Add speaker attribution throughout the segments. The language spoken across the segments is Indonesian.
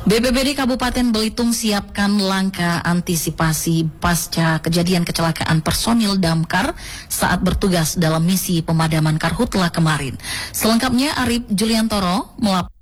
Speaker 1: BPBD Kabupaten Belitung siapkan langkah antisipasi pasca kejadian kecelakaan personil damkar saat bertugas dalam misi pemadaman karhutla kemarin. Selengkapnya Arif Juliantoro melaporkan.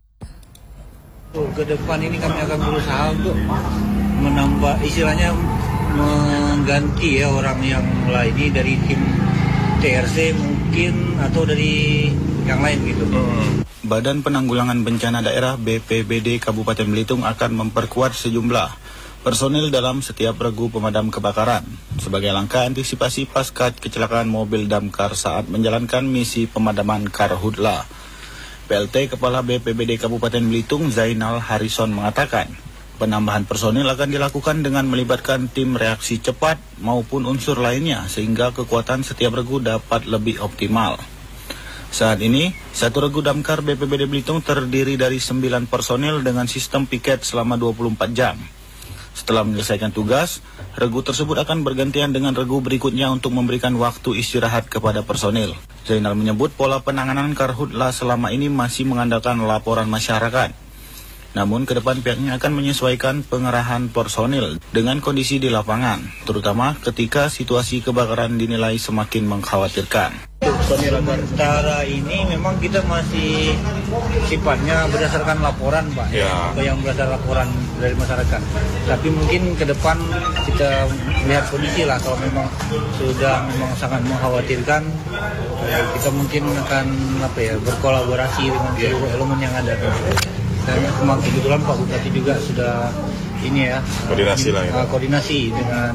Speaker 2: Ke depan ini kami akan berusaha untuk menambah, istilahnya mengganti ya orang yang lain dari tim TRC mungkin atau dari yang lain gitu.
Speaker 3: Badan Penanggulangan Bencana Daerah BPBD Kabupaten Belitung akan memperkuat sejumlah personil dalam setiap regu pemadam kebakaran sebagai langkah antisipasi pasca kecelakaan mobil damkar saat menjalankan misi pemadaman karhutla. PLT Kepala BPBD Kabupaten Belitung Zainal Harrison mengatakan, penambahan personil akan dilakukan dengan melibatkan tim reaksi cepat maupun unsur lainnya sehingga kekuatan setiap regu dapat lebih optimal. Saat ini, satu regu damkar BPBD Belitung terdiri dari 9 personil dengan sistem piket selama 24 jam. Setelah menyelesaikan tugas, regu tersebut akan bergantian dengan regu berikutnya untuk memberikan waktu istirahat kepada personil. Zainal menyebut pola penanganan karhutla selama ini masih mengandalkan laporan masyarakat. Namun ke depan pihaknya akan menyesuaikan pengerahan personil dengan kondisi di lapangan, terutama ketika situasi kebakaran dinilai semakin mengkhawatirkan.
Speaker 2: Personil sementara ini memang kita masih sifatnya berdasarkan laporan, Pak.
Speaker 4: Ya.
Speaker 2: Yang berdasarkan laporan dari masyarakat. Tapi mungkin ke depan kita lihat kondisi lah, kalau memang sudah sangat mengkhawatirkan, kita mungkin akan berkolaborasi dengan seluruh elemen yang ada. Dan kebetulan Pak Bupati juga sudah
Speaker 4: koordinasi lah ya.
Speaker 2: Koordinasi dengan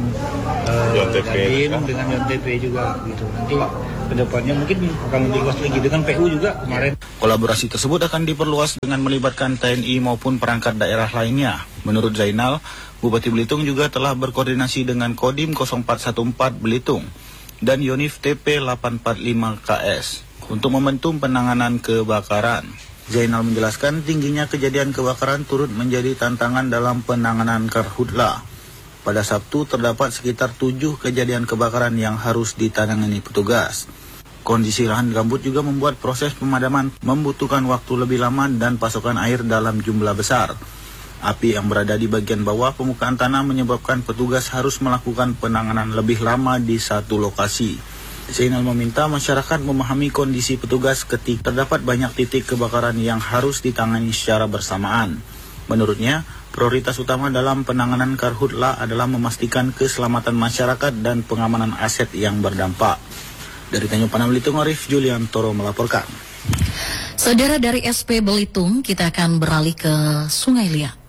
Speaker 2: dengan YonTP juga gitu. Nanti kedepannya mungkin akan lebih luas lagi dengan PU juga kemarin.
Speaker 3: Kolaborasi tersebut akan diperluas dengan melibatkan TNI maupun perangkat daerah lainnya. Menurut Zainal, Bupati Belitung juga telah berkoordinasi dengan Kodim 0414 Belitung dan Yonif TP 845 KS untuk membantu penanganan kebakaran. Zainal menjelaskan tingginya kejadian kebakaran turut menjadi tantangan dalam penanganan karhutla. Pada Sabtu terdapat sekitar 7 kejadian kebakaran yang harus ditangani petugas. Kondisi lahan gambut juga membuat proses pemadaman membutuhkan waktu lebih lama dan pasokan air dalam jumlah besar. Api yang berada di bagian bawah permukaan tanah menyebabkan petugas harus melakukan penanganan lebih lama di satu lokasi. Zainal meminta masyarakat memahami kondisi petugas ketika terdapat banyak titik kebakaran yang harus ditangani secara bersamaan. Menurutnya, prioritas utama dalam penanganan karhutla adalah memastikan keselamatan masyarakat dan pengamanan aset yang berdampak. Dari Tanjung Panang Belitung, Arif Juliantoro melaporkan.
Speaker 1: Saudara, dari SP Belitung, kita akan beralih ke Sungai Liat.